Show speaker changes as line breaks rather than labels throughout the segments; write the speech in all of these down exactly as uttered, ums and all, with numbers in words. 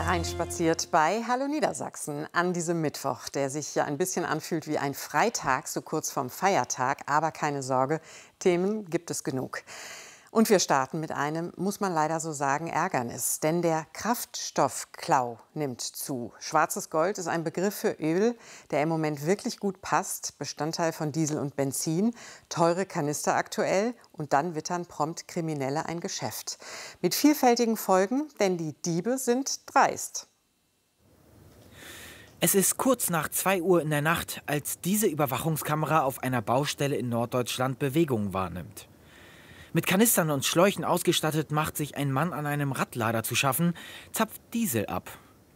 Hereinspaziert bei Hallo Niedersachsen an diesem Mittwoch, der sich ja ein bisschen anfühlt wie ein Freitag, so kurz vorm Feiertag. Aber keine Sorge, Themen gibt es genug. Und wir starten mit einem, muss man leider so sagen, Ärgernis. Denn der Kraftstoffklau nimmt zu. Schwarzes Gold ist ein Begriff für Öl, der im Moment wirklich gut passt. Bestandteil von Diesel und Benzin. Teure Kanister aktuell. Und dann wittern prompt Kriminelle ein Geschäft. Mit vielfältigen Folgen, denn die Diebe sind dreist.
Es ist kurz nach zwei Uhr in der Nacht, als diese Überwachungskamera auf einer Baustelle in Norddeutschland Bewegungen wahrnimmt. Mit Kanistern und Schläuchen ausgestattet macht sich ein Mann an einem Radlader zu schaffen, zapft Diesel ab.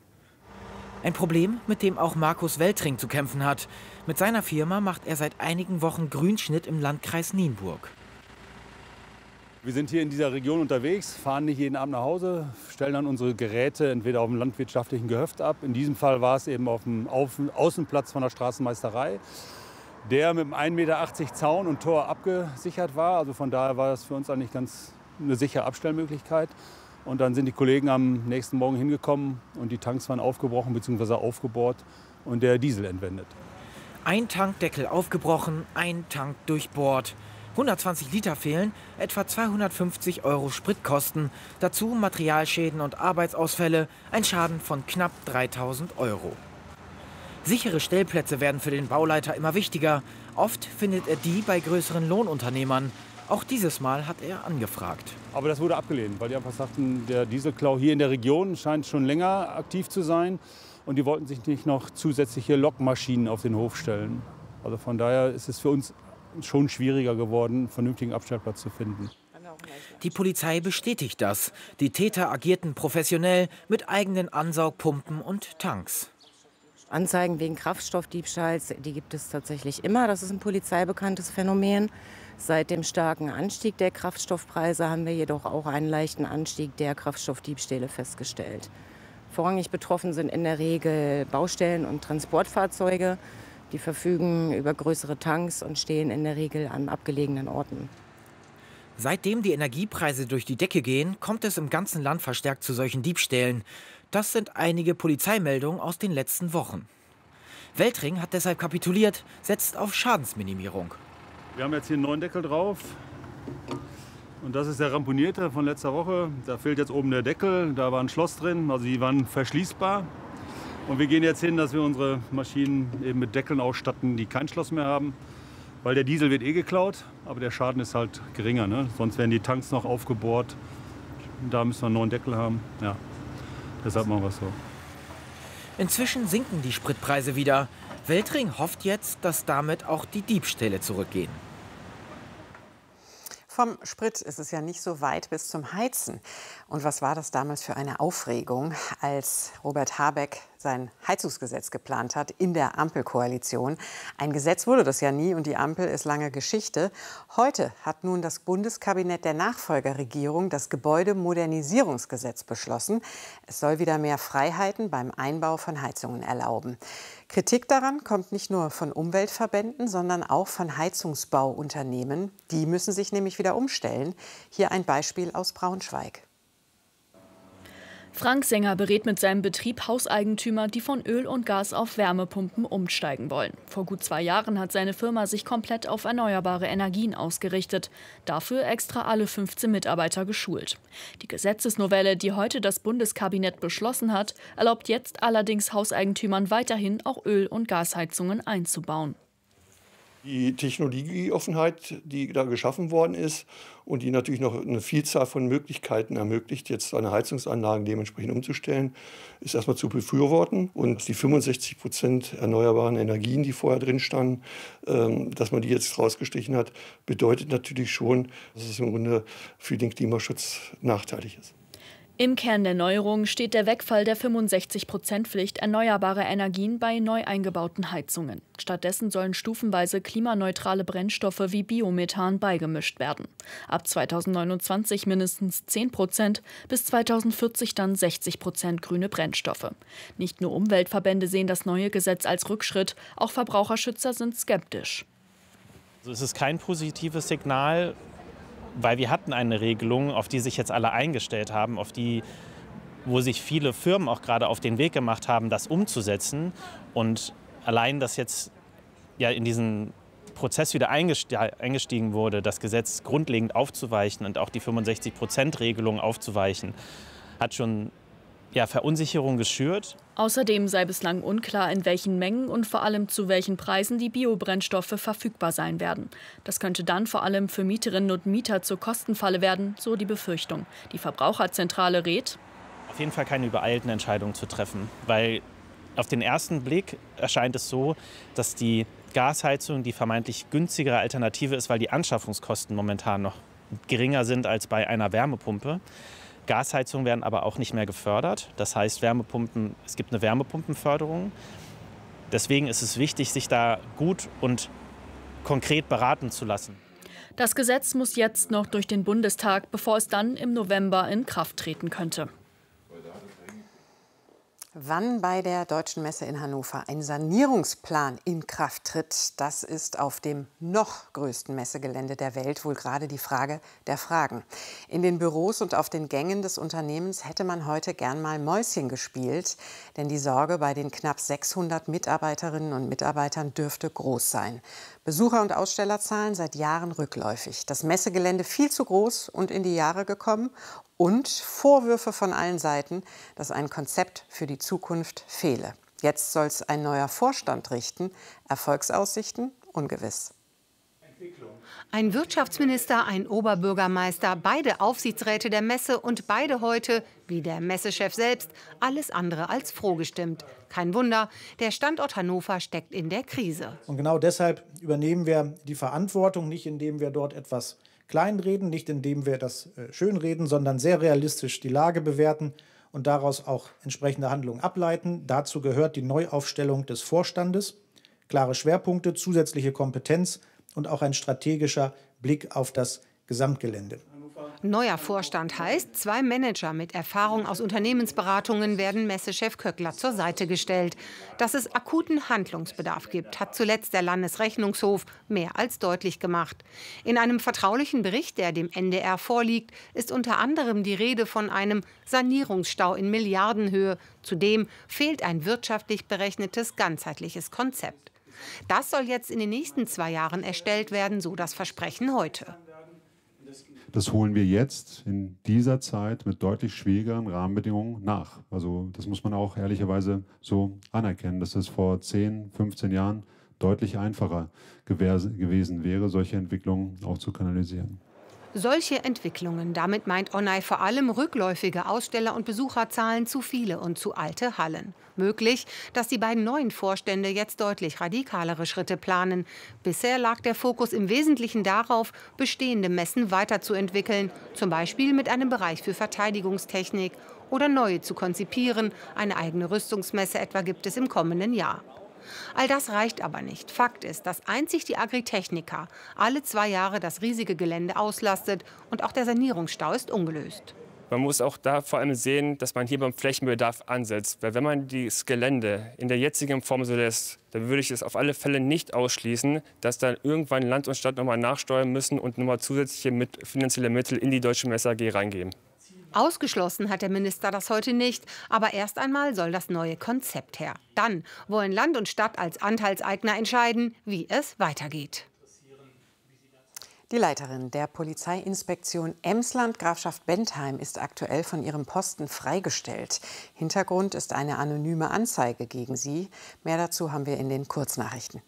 Ein Problem, mit dem auch Markus Weltring zu kämpfen hat. Mit seiner Firma macht er seit einigen Wochen Grünschnitt im Landkreis Nienburg.
Wir sind hier in dieser Region unterwegs, fahren nicht jeden Abend nach Hause, stellen dann unsere Geräte entweder auf dem landwirtschaftlichen Gehöft ab. In diesem Fall war es eben auf dem Außenplatz von der Straßenmeisterei, der mit einem ein Meter achtzig Zaun und Tor abgesichert war. Also von daher war das für uns eigentlich ganz eine sichere Abstellmöglichkeit. Und dann sind die Kollegen am nächsten Morgen hingekommen und die Tanks waren aufgebrochen bzw. aufgebohrt und der Diesel entwendet.
Ein Tankdeckel aufgebrochen, ein Tank durchbohrt. hundertzwanzig Liter fehlen, etwa zweihundertfünfzig Euro Spritkosten. Dazu Materialschäden und Arbeitsausfälle, ein Schaden von knapp dreitausend Euro. Sichere Stellplätze werden für den Bauleiter immer wichtiger. Oft findet er die bei größeren Lohnunternehmern. Auch dieses Mal hat er angefragt.
Aber das wurde abgelehnt, weil die einfach sagten, der Dieselklau hier in der Region scheint schon länger aktiv zu sein. Und die wollten sich nicht noch zusätzliche Lokmaschinen auf den Hof stellen. Also von daher ist es für uns schon schwieriger geworden, einen vernünftigen Abstellplatz zu finden.
Die Polizei bestätigt das. Die Täter agierten professionell mit eigenen Ansaugpumpen und Tanks.
Anzeigen wegen Kraftstoffdiebstahls, die gibt es tatsächlich immer. Das ist ein polizeibekanntes Phänomen. Seit dem starken Anstieg der Kraftstoffpreise haben wir jedoch auch einen leichten Anstieg der Kraftstoffdiebstähle festgestellt. Vorrangig betroffen sind in der Regel Baustellen und Transportfahrzeuge. Die verfügen über größere Tanks und stehen in der Regel an abgelegenen Orten.
Seitdem die Energiepreise durch die Decke gehen, kommt es im ganzen Land verstärkt zu solchen Diebstählen. Das sind einige Polizeimeldungen aus den letzten Wochen. Weltring hat deshalb kapituliert, setzt auf Schadensminimierung.
Wir haben jetzt hier einen neuen Deckel drauf. Und das ist der ramponierte von letzter Woche. Da fehlt jetzt oben der Deckel, da war ein Schloss drin, also die waren verschließbar. Und wir gehen jetzt hin, dass wir unsere Maschinen eben mit Deckeln ausstatten, die kein Schloss mehr haben. Weil der Diesel wird eh geklaut, aber der Schaden ist halt geringer. Ne? Sonst werden die Tanks noch aufgebohrt. Da müssen wir einen neuen Deckel haben. Ja, deshalb machen wir es so.
Inzwischen sinken die Spritpreise wieder. Weltring hofft jetzt, dass damit auch die Diebstähle zurückgehen.
Vom Sprit ist es ja nicht so weit bis zum Heizen. Und was war das damals für eine Aufregung, als Robert Habeck sein Heizungsgesetz geplant hat in der Ampelkoalition. Ein Gesetz wurde das ja nie und die Ampel ist lange Geschichte. Heute hat nun das Bundeskabinett der Nachfolgerregierung das Gebäudemodernisierungsgesetz beschlossen. Es soll wieder mehr Freiheiten beim Einbau von Heizungen erlauben. Kritik daran kommt nicht nur von Umweltverbänden, sondern auch von Heizungsbauunternehmen. Die müssen sich nämlich wieder umstellen. Hier ein Beispiel aus Braunschweig.
Frank Sänger berät mit seinem Betrieb Hauseigentümer, die von Öl und Gas auf Wärmepumpen umsteigen wollen. Vor gut zwei Jahren hat seine Firma sich komplett auf erneuerbare Energien ausgerichtet. Dafür extra alle fünfzehn Mitarbeiter geschult. Die Gesetzesnovelle, die heute das Bundeskabinett beschlossen hat, erlaubt jetzt allerdings Hauseigentümern weiterhin auch Öl- und Gasheizungen einzubauen.
Die Technologieoffenheit, die da geschaffen worden ist und die natürlich noch eine Vielzahl von Möglichkeiten ermöglicht, jetzt seine Heizungsanlagen dementsprechend umzustellen, ist erstmal zu befürworten. Und die fünfundsechzig Prozent erneuerbaren Energien, die vorher drin standen, dass man die jetzt rausgestrichen hat, bedeutet natürlich schon, dass es im Grunde für den Klimaschutz nachteilig ist.
Im Kern der Neuerung steht der Wegfall der fünfundsechzig Prozent Pflicht erneuerbarer Energien bei neu eingebauten Heizungen. Stattdessen sollen stufenweise klimaneutrale Brennstoffe wie Biomethan beigemischt werden. Ab zweitausendneunundzwanzig mindestens zehn Prozent, bis zweitausendvierzig dann sechzig Prozent grüne Brennstoffe. Nicht nur Umweltverbände sehen das neue Gesetz als Rückschritt, auch Verbraucherschützer sind skeptisch.
Also es ist kein positives Signal, weil wir hatten eine Regelung, auf die sich jetzt alle eingestellt haben, auf die wo sich viele Firmen auch gerade auf den Weg gemacht haben, das umzusetzen. Und allein, dass jetzt ja in diesen Prozess wieder eingestiegen wurde, das Gesetz grundlegend aufzuweichen und auch die fünfundsechzig Prozent Regelung aufzuweichen, hat schon ja, Verunsicherung geschürt.
Außerdem sei bislang unklar, in welchen Mengen und vor allem zu welchen Preisen die Biobrennstoffe verfügbar sein werden. Das könnte dann vor allem für Mieterinnen und Mieter zur Kostenfalle werden, so die Befürchtung. Die Verbraucherzentrale rät,
auf jeden Fall keine übereilten Entscheidungen zu treffen, weil auf den ersten Blick erscheint es so, dass die Gasheizung die vermeintlich günstigere Alternative ist, weil die Anschaffungskosten momentan noch geringer sind als bei einer Wärmepumpe. Gasheizungen werden aber auch nicht mehr gefördert. Das heißt, Wärmepumpen, es gibt eine Wärmepumpenförderung. Deswegen ist es wichtig, sich da gut und konkret beraten zu lassen.
Das Gesetz muss jetzt noch durch den Bundestag, bevor es dann im November in Kraft treten könnte.
Wann bei der Deutschen Messe in Hannover ein Sanierungsplan in Kraft tritt, das ist auf dem noch größten Messegelände der Welt wohl gerade die Frage der Fragen. In den Büros und auf den Gängen des Unternehmens hätte man heute gern mal Mäuschen gespielt, denn die Sorge bei den knapp sechshundert Mitarbeiterinnen und Mitarbeitern dürfte groß sein. Besucher- und Ausstellerzahlen seit Jahren rückläufig. Das Messegelände viel zu groß und in die Jahre gekommen. Und Vorwürfe von allen Seiten, dass ein Konzept für die Zukunft fehle. Jetzt soll es ein neuer Vorstand richten. Erfolgsaussichten ungewiss.
Ein Wirtschaftsminister, ein Oberbürgermeister, beide Aufsichtsräte der Messe und beide heute, wie der Messechef selbst, alles andere als froh gestimmt. Kein Wunder, der Standort Hannover steckt in der Krise.
Und genau deshalb übernehmen wir die Verantwortung, nicht indem wir dort etwas kleinreden, nicht indem wir das äh, schönreden, sondern sehr realistisch die Lage bewerten und daraus auch entsprechende Handlungen ableiten. Dazu gehört die Neuaufstellung des Vorstandes, klare Schwerpunkte, zusätzliche Kompetenz und auch ein strategischer Blick auf das Gesamtgelände.
Neuer Vorstand heißt, zwei Manager mit Erfahrung aus Unternehmensberatungen werden Messechef Köckler zur Seite gestellt. Dass es akuten Handlungsbedarf gibt, hat zuletzt der Landesrechnungshof mehr als deutlich gemacht. In einem vertraulichen Bericht, der dem N D R vorliegt, ist unter anderem die Rede von einem Sanierungsstau in Milliardenhöhe. Zudem fehlt ein wirtschaftlich berechnetes, ganzheitliches Konzept. Das soll jetzt in den nächsten zwei Jahren erstellt werden, so das Versprechen heute.
Das holen wir jetzt in dieser Zeit mit deutlich schwierigeren Rahmenbedingungen nach. Also das muss man auch ehrlicherweise so anerkennen, dass es vor zehn, fünfzehn Jahren deutlich einfacher gewesen wäre, solche Entwicklungen auch zu kanalisieren.
Solche Entwicklungen, damit meint Onay vor allem rückläufige Aussteller- und Besucherzahlen, zu viele und zu alte Hallen. Möglich, dass die beiden neuen Vorstände jetzt deutlich radikalere Schritte planen. Bisher lag der Fokus im Wesentlichen darauf, bestehende Messen weiterzuentwickeln, zum Beispiel mit einem Bereich für Verteidigungstechnik, oder neue zu konzipieren. Eine eigene Rüstungsmesse etwa gibt es im kommenden Jahr. All das reicht aber nicht. Fakt ist, dass einzig die Agritechnica alle zwei Jahre das riesige Gelände auslastet und auch der Sanierungsstau ist ungelöst.
Man muss auch da vor allem sehen, dass man hier beim Flächenbedarf ansetzt. Weil wenn man das Gelände in der jetzigen Form so lässt, dann würde ich es auf alle Fälle nicht ausschließen, dass dann irgendwann Land und Stadt noch mal nachsteuern müssen und noch mal zusätzliche mit, finanzielle Mittel in die Deutsche Messe A G reingeben.
Ausgeschlossen hat der Minister das heute nicht, aber erst einmal soll das neue Konzept her. Dann wollen Land und Stadt als Anteilseigner entscheiden, wie es weitergeht.
Die Leiterin der Polizeiinspektion Emsland Grafschaft Bentheim ist aktuell von ihrem Posten freigestellt. Hintergrund ist eine anonyme Anzeige gegen sie. Mehr dazu haben wir in den Kurznachrichten.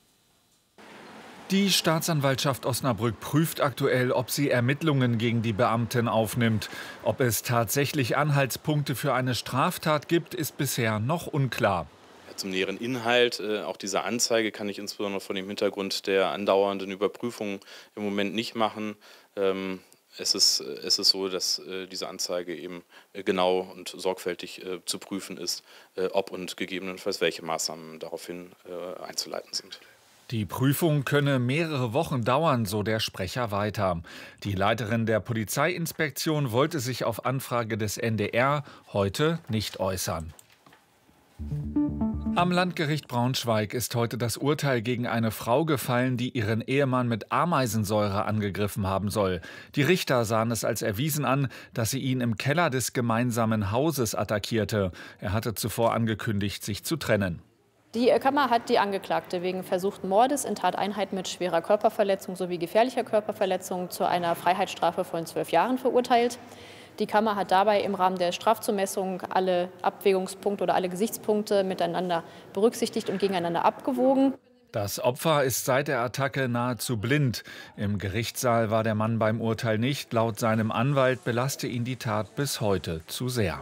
Die Staatsanwaltschaft Osnabrück prüft aktuell, ob sie Ermittlungen gegen die Beamtin aufnimmt. Ob es tatsächlich Anhaltspunkte für eine Straftat gibt, ist bisher noch unklar.
Zum näheren Inhalt äh, auch dieser Anzeige kann ich insbesondere von dem Hintergrund der andauernden Überprüfung im Moment nicht machen. Ähm, es ist, es ist so, dass äh, diese Anzeige eben äh, genau und sorgfältig äh, zu prüfen ist, äh, ob und gegebenenfalls welche Maßnahmen daraufhin äh, einzuleiten sind.
Die Prüfung könne mehrere Wochen dauern, so der Sprecher weiter. Die Leiterin der Polizeiinspektion wollte sich auf Anfrage des N D R heute nicht äußern. Am Landgericht Braunschweig ist heute das Urteil gegen eine Frau gefallen, die ihren Ehemann mit Ameisensäure angegriffen haben soll. Die Richter sahen es als erwiesen an, dass sie ihn im Keller des gemeinsamen Hauses attackierte. Er hatte zuvor angekündigt, sich zu trennen.
Die Kammer hat die Angeklagte wegen versuchten Mordes in Tateinheit mit schwerer Körperverletzung sowie gefährlicher Körperverletzung zu einer Freiheitsstrafe von zwölf Jahren verurteilt. Die Kammer hat dabei im Rahmen der Strafzumessung alle Abwägungspunkte oder alle Gesichtspunkte miteinander berücksichtigt und gegeneinander abgewogen.
Das Opfer ist seit der Attacke nahezu blind. Im Gerichtssaal war der Mann beim Urteil nicht. Laut seinem Anwalt belaste ihn die Tat bis heute zu sehr.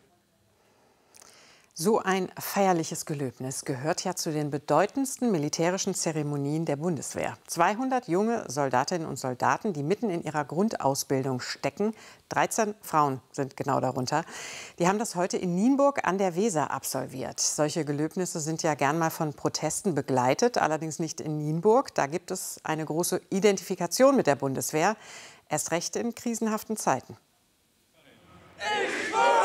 So ein feierliches Gelöbnis gehört ja zu den bedeutendsten militärischen Zeremonien der Bundeswehr. zweihundert junge Soldatinnen und Soldaten, die mitten in ihrer Grundausbildung stecken, dreizehn Frauen sind genau darunter, die haben das heute in Nienburg an der Weser absolviert. Solche Gelöbnisse sind ja gern mal von Protesten begleitet, allerdings nicht in Nienburg. Da gibt es eine große Identifikation mit der Bundeswehr, erst recht in krisenhaften Zeiten.
Ich schwöre!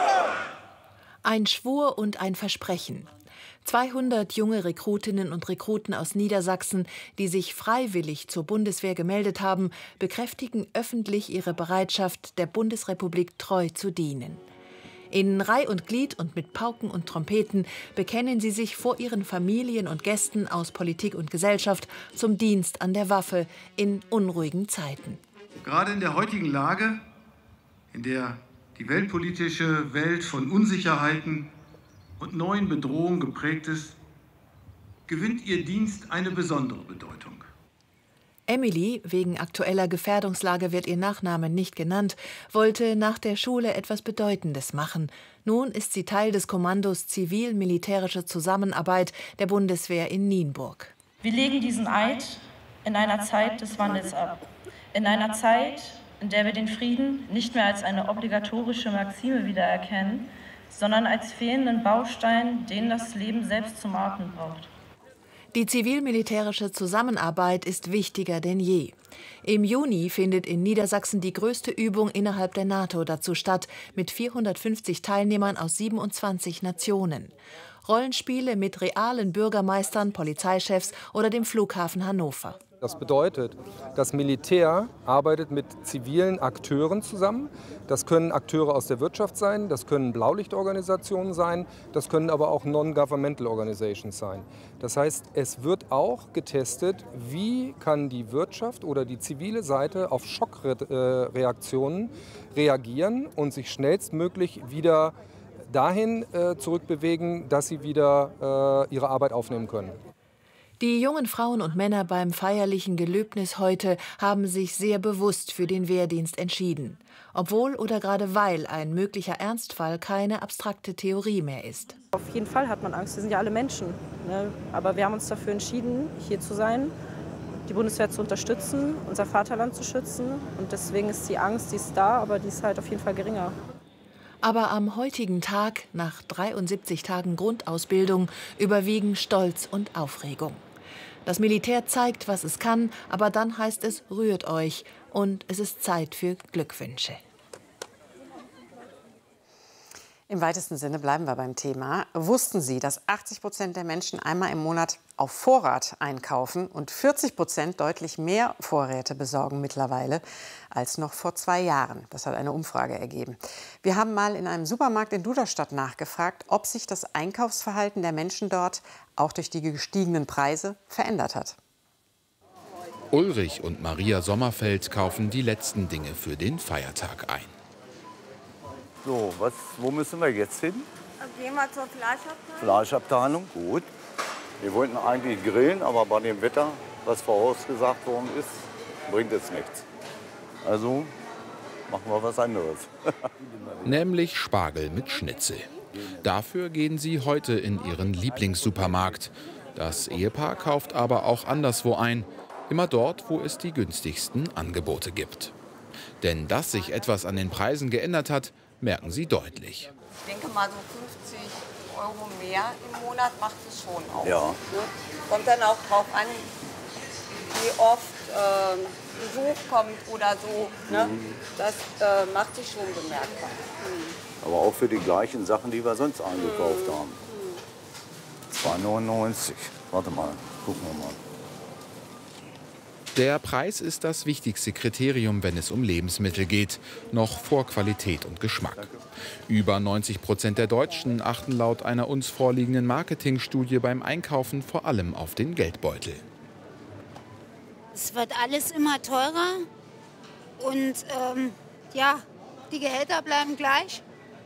Ein Schwur und ein Versprechen. zweihundert junge Rekrutinnen und Rekruten aus Niedersachsen, die sich freiwillig zur Bundeswehr gemeldet haben, bekräftigen öffentlich ihre Bereitschaft, der Bundesrepublik treu zu dienen. In Reih und Glied und mit Pauken und Trompeten bekennen sie sich vor ihren Familien und Gästen aus Politik und Gesellschaft zum Dienst an der Waffe in unruhigen Zeiten.
Gerade in der heutigen Lage, in der die weltpolitische Welt von Unsicherheiten und neuen Bedrohungen geprägt ist, gewinnt ihr Dienst eine besondere Bedeutung.
Emily, wegen aktueller Gefährdungslage wird ihr Nachname nicht genannt, wollte nach der Schule etwas Bedeutendes machen. Nun ist sie Teil des Kommandos Zivil-Militärische Zusammenarbeit der Bundeswehr in Nienburg.
Wir legen diesen Eid in einer Zeit des Wandels ab. In einer Zeit, in der wir den Frieden nicht mehr als eine obligatorische Maxime wiedererkennen, sondern als fehlenden Baustein, den das Leben selbst zum Atmen braucht.
Die zivil-militärische Zusammenarbeit ist wichtiger denn je. Im Juni findet in Niedersachsen die größte Übung innerhalb der NATO dazu statt, mit vierhundertfünfzig Teilnehmern aus siebenundzwanzig Nationen. Rollenspiele mit realen Bürgermeistern, Polizeichefs oder dem Flughafen Hannover.
Das bedeutet, das Militär arbeitet mit zivilen Akteuren zusammen. Das können Akteure aus der Wirtschaft sein, das können Blaulichtorganisationen sein, das können aber auch Non-Governmental Organizations sein. Das heißt, es wird auch getestet, wie kann die Wirtschaft oder die zivile Seite auf Schockreaktionen reagieren und sich schnellstmöglich wieder dahin äh, zurückbewegen, dass sie wieder äh, ihre Arbeit aufnehmen können.
Die jungen Frauen und Männer beim feierlichen Gelöbnis heute haben sich sehr bewusst für den Wehrdienst entschieden. Obwohl oder gerade weil ein möglicher Ernstfall keine abstrakte Theorie mehr ist.
Auf jeden Fall hat man Angst, wir sind ja alle Menschen. Ne? Aber wir haben uns dafür entschieden, hier zu sein, die Bundeswehr zu unterstützen, unser Vaterland zu schützen. Und deswegen ist die Angst, die ist da, aber die ist halt auf jeden Fall geringer.
Aber am heutigen Tag, nach dreiundsiebzig Tagen Grundausbildung, überwiegen Stolz und Aufregung. Das Militär zeigt, was es kann, aber dann heißt es, rührt euch. Und es ist Zeit für Glückwünsche.
Im weitesten Sinne bleiben wir beim Thema. Wussten Sie, dass achtzig Prozent der Menschen einmal im Monat auf Vorrat einkaufen und vierzig Prozent deutlich mehr Vorräte besorgen mittlerweile als noch vor zwei Jahren? Das hat eine Umfrage ergeben. Wir haben mal in einem Supermarkt in Duderstadt nachgefragt, ob sich das Einkaufsverhalten der Menschen dort auch durch die gestiegenen Preise verändert hat.
Ulrich und Maria Sommerfeld kaufen die letzten Dinge für den Feiertag ein.
So, was, wo müssen wir jetzt hin?
Gehen wir zur Fleischabteilung.
Fleischabteilung, gut. Wir wollten eigentlich grillen, aber bei dem Wetter, was vorausgesagt worden ist, bringt es nichts. Also machen wir was anderes.
Nämlich Spargel mit Schnitzel. Dafür gehen sie heute in ihren Lieblingssupermarkt. Das Ehepaar kauft aber auch anderswo ein. Immer dort, wo es die günstigsten Angebote gibt. Denn dass sich etwas an den Preisen geändert hat, merken sie deutlich.
Ich denke mal, so fünfzig Euro mehr im Monat macht es schon aus.
Ja.
Ne? Kommt dann auch drauf an, wie oft äh, Besuch kommt oder so. Ne?
Mhm.
Das äh, macht sich schon bemerkbar. Mhm.
Aber auch für die gleichen Sachen, die wir sonst eingekauft mhm. haben. zwei neunundneunzig. Warte mal, gucken wir mal.
Der Preis ist das wichtigste Kriterium, wenn es um Lebensmittel geht, noch vor Qualität und Geschmack. Über neunzig Prozent der Deutschen achten laut einer uns vorliegenden Marketingstudie beim Einkaufen vor allem auf den Geldbeutel.
Es wird alles immer teurer und ähm, ja, die Gehälter bleiben gleich.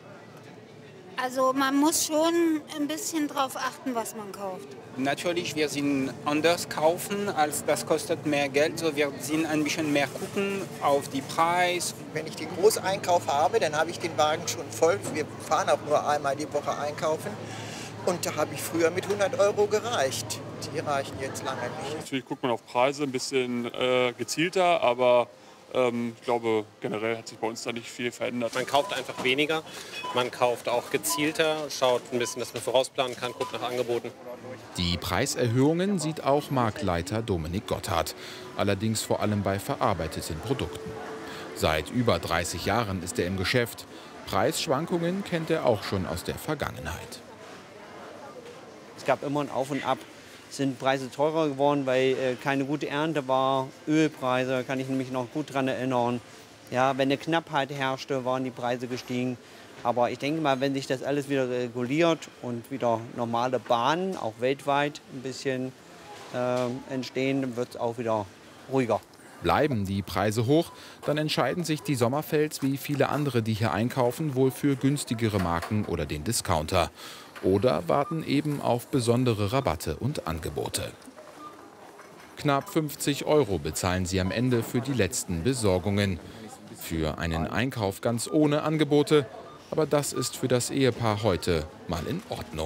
Also man muss schon ein bisschen drauf achten, was man kauft.
Natürlich, wir sind anders kaufen, als das kostet mehr Geld. So, wir sind ein bisschen mehr gucken auf die Preis.
Wenn ich den Großeinkauf habe, dann habe ich den Wagen schon voll. Wir fahren auch nur einmal die Woche einkaufen. Und da habe ich früher mit hundert Euro gereicht. Die reichen jetzt lange nicht.
Natürlich guckt man auf Preise ein bisschen äh, gezielter, aber ähm, ich glaube, generell hat sich bei uns da nicht viel verändert.
Man kauft einfach weniger, man kauft auch gezielter, schaut ein bisschen, dass man vorausplanen kann, guckt nach Angeboten.
Die Preiserhöhungen sieht auch Marktleiter Dominik Gotthard, allerdings vor allem bei verarbeiteten Produkten. Seit über dreißig Jahren ist er im Geschäft. Preisschwankungen kennt er auch schon aus der Vergangenheit.
Es gab immer ein Auf und Ab. Sind Preise teurer geworden, weil äh, keine gute Ernte war. Ölpreise, kann ich mich noch gut daran erinnern. Ja, wenn eine Knappheit herrschte, waren die Preise gestiegen. Aber ich denke mal, wenn sich das alles wieder reguliert und wieder normale Bahnen, auch weltweit, ein bisschen äh, entstehen, dann wird es auch wieder ruhiger.
Bleiben die Preise hoch, dann entscheiden sich die Sommerfelds wie viele andere, die hier einkaufen, wohl für günstigere Marken oder den Discounter. Oder warten eben auf besondere Rabatte und Angebote. Knapp fünfzig Euro bezahlen sie am Ende für die letzten Besorgungen. Für einen Einkauf ganz ohne Angebote, aber das ist für das Ehepaar heute mal in Ordnung.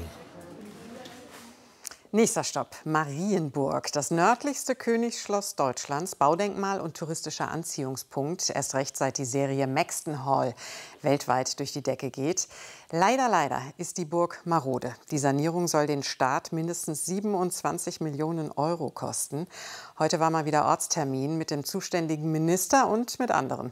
Nächster Stopp, Marienburg, das nördlichste Königsschloss Deutschlands, Baudenkmal und touristischer Anziehungspunkt, erst recht seit die Serie Maxton Hall weltweit durch die Decke geht. Leider, leider ist die Burg marode. Die Sanierung soll den Staat mindestens siebenundzwanzig Millionen Euro kosten. Heute war mal wieder Ortstermin mit dem zuständigen Minister und mit anderen.